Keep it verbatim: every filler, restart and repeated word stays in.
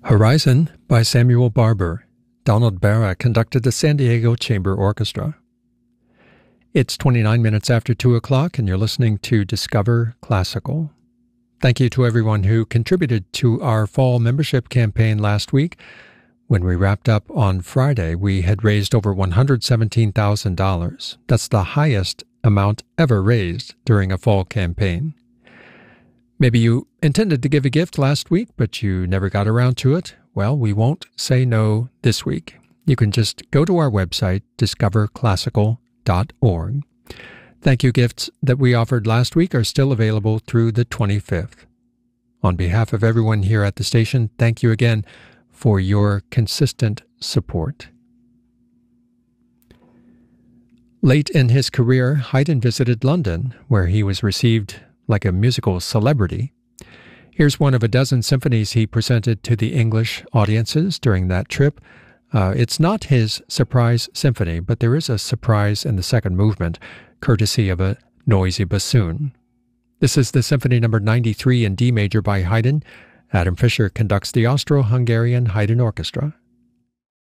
Horizon by Samuel Barber. Donald Barra conducted the San Diego Chamber Orchestra. It's twenty-nine minutes after two o'clock, and you're listening to Discover Classical. Thank you to everyone who contributed to our fall membership campaign last week. When we wrapped up on Friday, we had raised over one hundred seventeen thousand dollars. That's the highest amount ever raised during a fall campaign. Maybe you intended to give a gift last week, but you never got around to it. Well, we won't say no this week. You can just go to our website, discover classical dot org. Thank you gifts that we offered last week are still available through the twenty-fifth. On behalf of everyone here at the station, thank you again for your consistent support. Late in his career, Haydn visited London, where he was received like a musical celebrity. Here's one of a dozen symphonies he presented to the English audiences during that trip. Uh, it's not his surprise symphony, but there is a surprise in the second movement, courtesy of a noisy bassoon. This is the Symphony Number ninety-three in D major by Haydn. Adam Fisher conducts the Austro-Hungarian Haydn Orchestra.